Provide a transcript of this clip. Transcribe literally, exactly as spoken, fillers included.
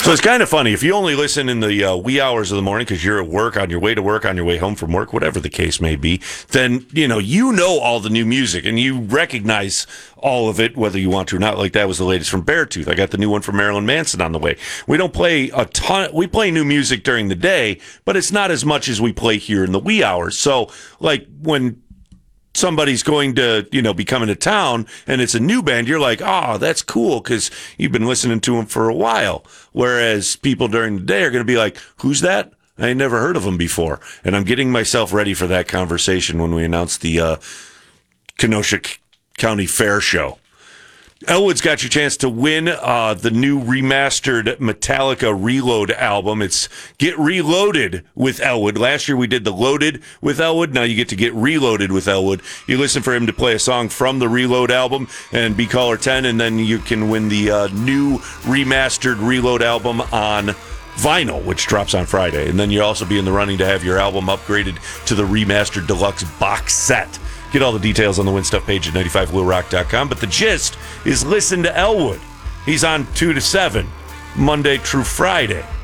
So it's kind of funny. If you only listen in the uh, wee hours of the morning because you're at work, on your way to work, on your way home from work, whatever the case may be, then, you know, you know all the new music and you recognize all of it, whether you want to or not. Like that was the latest from Beartooth. I got the new one from Marilyn Manson on the way. We don't play a ton. We play new music during the day, but it's not as much as we play here in the wee hours. So, like, when somebody's going to, you know, be coming to town and it's a new band, you're like, oh, that's cool because you've been listening to them for a while. Whereas people during the day are going to be like, who's that? I ain't never heard of them before. And I'm getting myself ready for that conversation when we announce the uh, Kenosha County Fair Show. Elwood's got your chance to win uh, the new remastered Metallica Reload album. It's Get Reloaded with Elwood. Last year we did the Loaded with Elwood. Now you get to get Reloaded with Elwood. You listen for him to play a song from the Reload album and be caller ten, and then you can win the uh, new remastered Reload album on vinyl, which drops on Friday. And then you'll also be in the running to have your album upgraded to the remastered deluxe box set. Get all the details on the Win Stuff page at ninety-five blue rock dot com. But the gist is listen to Elwood. He's on two to seven, Monday through Friday.